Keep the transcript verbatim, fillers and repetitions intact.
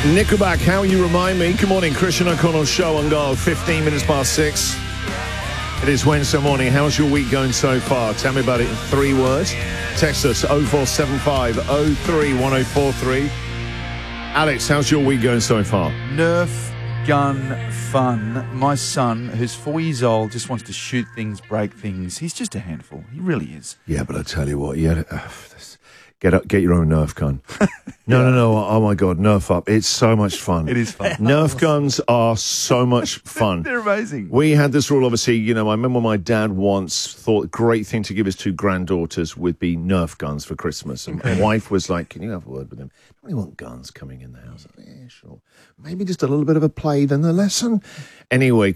Nickelback, How You Remind Me. Good morning, Christian O'Connell Show on Go. fifteen minutes past six. It is Wednesday morning. How's your week going so far? Tell me about it in three words. Text us oh four seven five oh three one oh four three. Alex, how's your week going so far? Nerf gun fun. My son, who's four years old, just wants to shoot things, break things. He's just a handful. He really is. Yeah, but I tell you what, yeah, uh, this, get up, get your own Nerf gun. No, no, no. Oh my God, Nerf up. It's so much fun. It is fun. Nerf guns are so much fun. They're amazing. We had this rule, obviously, you know, I remember my dad once thought a great thing to give his two granddaughters would be Nerf guns for Christmas. And my wife was like, can you have a word with him? Don't you want guns coming in the house? I said, yeah, sure. Maybe just a little bit of a play, then the lesson. Anyway,